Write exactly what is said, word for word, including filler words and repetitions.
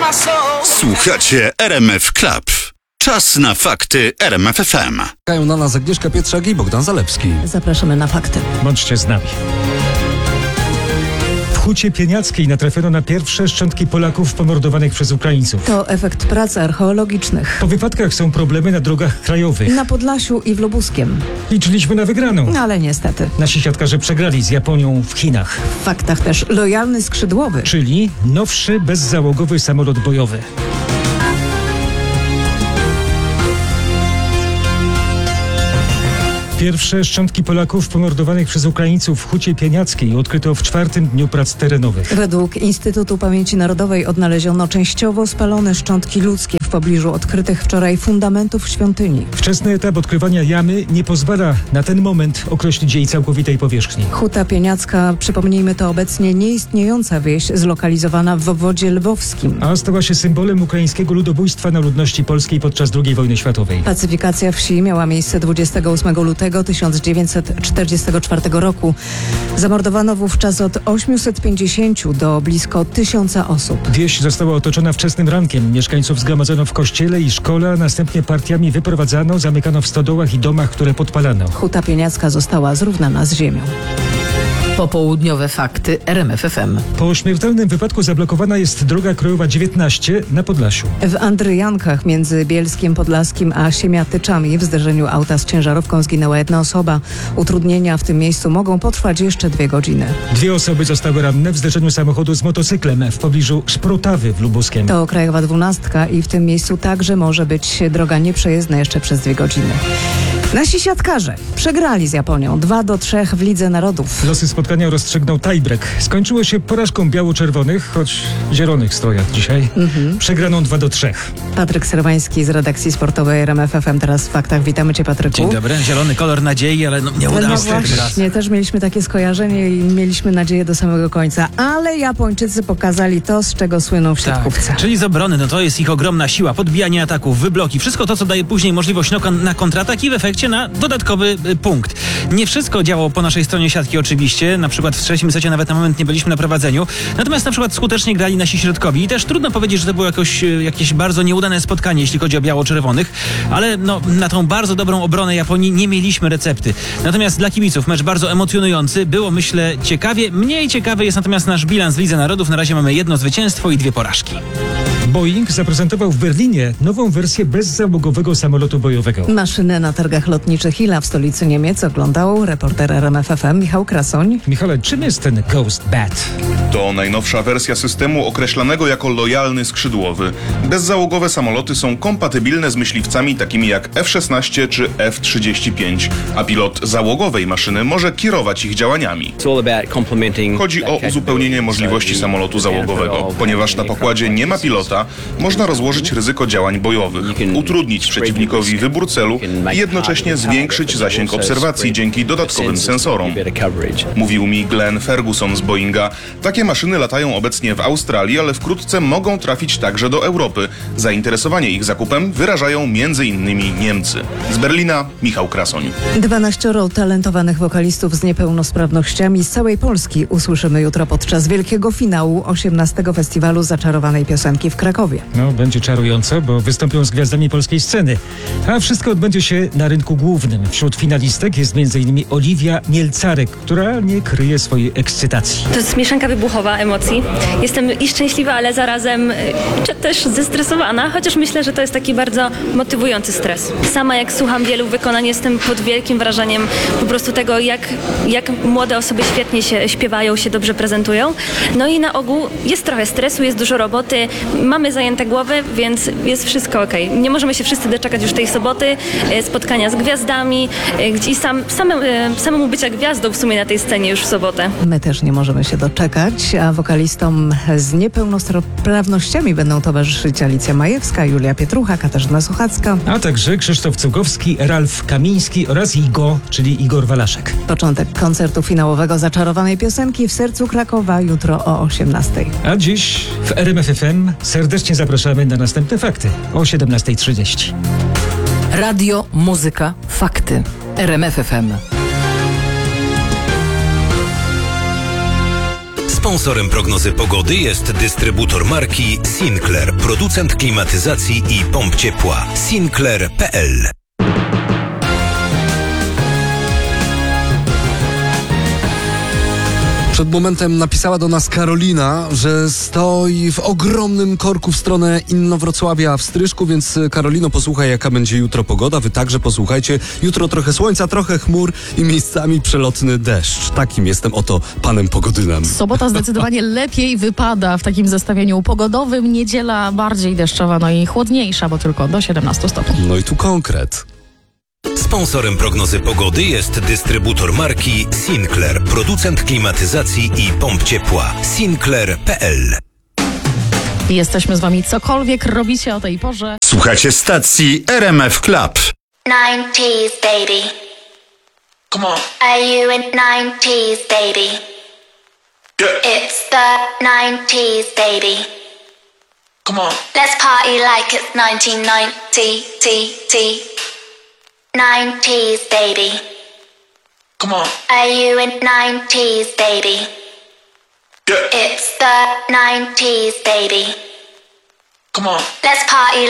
Słuchacie R M F Club. Czas na fakty R M F F M. Czekają na nas Agnieszka Pietrzak i Bogdan Zalewski. Zapraszamy na fakty. Bądźcie z nami. W Hucie Pieniackiej natrafiono na pierwsze szczątki Polaków pomordowanych przez Ukraińców. To efekt prac archeologicznych. Po wypadkach są problemy na drogach krajowych. Na Podlasiu i w Lubuskiem. Liczyliśmy na wygraną. Ale niestety. Nasi siatkarze przegrali z Japonią w Chinach. W faktach też lojalny skrzydłowy. Czyli nowszy bezzałogowy samolot bojowy. Pierwsze szczątki Polaków pomordowanych przez Ukraińców w Hucie Pieniackiej odkryto w czwartym dniu prac terenowych. Według Instytutu Pamięci Narodowej odnaleziono częściowo spalone szczątki ludzkie w pobliżu odkrytych wczoraj fundamentów świątyni. Wczesny etap odkrywania jamy nie pozwala na ten moment określić jej całkowitej powierzchni. Huta Pieniacka, przypomnijmy, to obecnie nieistniejąca wieś zlokalizowana w obwodzie lwowskim. A stała się symbolem ukraińskiego ludobójstwa na ludności polskiej podczas drugiej wojny światowej. Pacyfikacja wsi miała miejsce dwudziestego ósmego lutego tysiąc dziewięćset czterdziestego czwartego roku. Zamordowano wówczas od ośmiuset pięćdziesięciu do blisko tysiąca osób. Wieś została otoczona wczesnym rankiem. Mieszkańców zgromadzono w kościele i szkole, a następnie partiami wyprowadzano, zamykano w stodołach i domach, które podpalano. Huta Pieniacka została zrównana z ziemią. Popołudniowe fakty R M F F M. Po śmiertelnym wypadku zablokowana jest droga krajowa dziewiętnaście na Podlasiu. W Andryjankach między Bielskiem Podlaskim a Siemiatyczami w zderzeniu auta z ciężarówką zginęła jedna osoba. Utrudnienia w tym miejscu mogą potrwać jeszcze dwie godziny. Dwie osoby zostały ranne w zderzeniu samochodu z motocyklem w pobliżu Szprotawy w Lubuskiem. To krajowa dwunastka i w tym miejscu także może być droga nieprzejezdna jeszcze przez dwie godziny. Nasi siatkarze przegrali z Japonią dwa do trzech w Lidze Narodów. Losy spotkania rozstrzygnął tiebreak. Skończyło się porażką biało-czerwonych, choć zielonych stoją dzisiaj. Mhm. Przegraną dwa do trzech. Patryk Serwański z redakcji sportowej R M F F M teraz w faktach. Witamy Cię, Patryku. Dzień dobry. Zielony kolor nadziei, ale no, nie udało no się właśnie, raz. Nie, też mieliśmy takie skojarzenie i mieliśmy nadzieję do samego końca. Ale Japończycy pokazali to, z czego słyną w siatkówce. Tak, czyli z obrony, no to jest ich ogromna siła, podbijanie ataków, wybloki, wszystko to, co daje później możliwość na kontratak i w efekcie na dodatkowy y, punkt. Nie wszystko działało po naszej stronie siatki oczywiście, na przykład w trzecim secie nawet na moment nie byliśmy na prowadzeniu, natomiast na przykład skutecznie grali nasi środkowi i też trudno powiedzieć, że to było jakoś, y, jakieś bardzo nieudane spotkanie, jeśli chodzi o biało-czerwonych, ale no, na tą bardzo dobrą obronę Japonii nie mieliśmy recepty. Natomiast dla kibiców mecz bardzo emocjonujący, było myślę ciekawie, mniej ciekawy jest natomiast nasz bilans w Lidze Narodów, na razie mamy jedno zwycięstwo i dwie porażki. Boeing zaprezentował w Berlinie nową wersję bezzałogowego samolotu bojowego. Maszynę na targach lotniczych Hilla w stolicy Niemiec oglądał reporter R M F F M Michał Krasoń. Michale, czym jest ten Ghost Bat? To najnowsza wersja systemu określanego jako lojalny skrzydłowy. Bezzałogowe samoloty są kompatybilne z myśliwcami takimi jak F szesnaście czy F trzydzieści pięć, a pilot załogowej maszyny może kierować ich działaniami. Chodzi o uzupełnienie możliwości samolotu załogowego. Ponieważ na pokładzie nie ma pilota, można rozłożyć ryzyko działań bojowych, utrudnić przeciwnikowi wybór celu i jednocześnie zwiększyć zasięg obserwacji dzięki dodatkowym sensorom. Mówił mi Glenn Ferguson z Boeinga. Takie maszyny latają obecnie w Australii, ale wkrótce mogą trafić także do Europy. Zainteresowanie ich zakupem wyrażają między innymi Niemcy. Z Berlina Michał Krasoń. Dwanaścioro talentowanych wokalistów z niepełnosprawnościami z całej Polski usłyszymy jutro podczas wielkiego finału osiemnastego Festiwalu Zaczarowanej Piosenki w Krakowie. No, będzie czarująco, bo wystąpią z gwiazdami polskiej sceny. A wszystko odbędzie się na rynku głównym. Wśród finalistek jest między innymi Oliwia Mielcarek, która nie kryje swojej ekscytacji. To jest mieszanka wybuchowa emocji. Jestem i szczęśliwa, ale zarazem czy też zestresowana, chociaż myślę, że to jest taki bardzo motywujący stres. Sama jak słucham wielu wykonań, jestem pod wielkim wrażeniem po prostu tego, jak, jak młode osoby świetnie się śpiewają, się dobrze prezentują. No i na ogół jest trochę stresu, jest dużo roboty, mamy zajęte głowy, więc jest wszystko okej. Nie możemy się wszyscy doczekać już tej soboty, spotkania z gwiazdami, gdzie sam, samemu, samemu bycia gwiazdą w sumie na tej scenie już w sobotę. My też nie możemy się doczekać, a wokalistom z niepełnosprawnościami będą towarzyszyć Alicja Majewska, Julia Pietrucha, Katarzyna Suchacka, a także Krzysztof Cugowski, Ralf Kamiński oraz Igo, czyli Igor Walaszek. Początek koncertu finałowego Zaczarowanej Piosenki w sercu Krakowa jutro o osiemnastej. A dziś w R M F F M serdecznie zapraszamy na następne fakty o siedemnasta trzydzieści. Radio, muzyka, fakty. R M F F M. Sponsorem prognozy pogody jest dystrybutor marki Sinclair, producent klimatyzacji i pomp ciepła. Sinclair kropka p l. Przed momentem napisała do nas Karolina, że stoi w ogromnym korku w stronę Inowrocławia w Stryżku, więc Karolino, posłuchaj, jaka będzie jutro pogoda. Wy także posłuchajcie. Jutro trochę słońca, trochę chmur i miejscami przelotny deszcz. Takim jestem oto panem Pogodynem. Sobota zdecydowanie lepiej wypada w takim zestawieniu pogodowym. Niedziela bardziej deszczowa, no i chłodniejsza, bo tylko do siedemnastu stopni. No i tu konkret. Sponsorem prognozy pogody jest dystrybutor marki Sinclair, producent klimatyzacji i pomp ciepła. Sinclair kropka p l. Jesteśmy z wami, cokolwiek robicie o tej porze. Słuchacie stacji R M F Club. nineties, baby. Come on. Are you in nineties, baby? Yeah. It's the nineties, baby. Come on. Let's party like it's nineteen ninety, T, T. nineties, baby. Come on. Are you in nineties, baby? Yeah. It's the nineties, baby. Come on. Let's party